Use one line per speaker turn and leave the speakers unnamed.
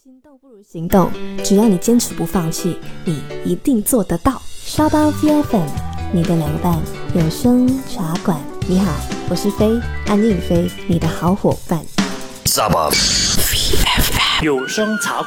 心动不如行动，只要你坚持不放弃，你一定做得到。沙巴 VFM， 你的两个伴有声茶馆。你好，我是飞，安映飞，你的好伙伴。
沙巴 VFM 有声茶馆。